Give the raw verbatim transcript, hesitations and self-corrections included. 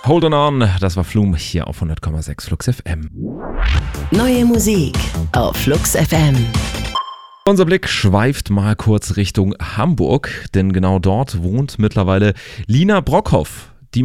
Hold on on, das war Flume hier auf hundert Komma sechs Flux F M. Neue Musik auf Flux F M. Unser Blick schweift mal kurz Richtung Hamburg, denn genau dort wohnt mittlerweile Lina Brockhoff.